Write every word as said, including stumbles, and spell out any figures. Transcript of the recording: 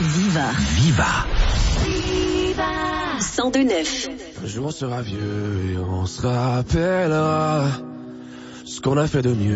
Viva. Viva. Viva. cent deux neuf. Un jour on sera vieux et on se rappellera ce qu'on a fait de mieux.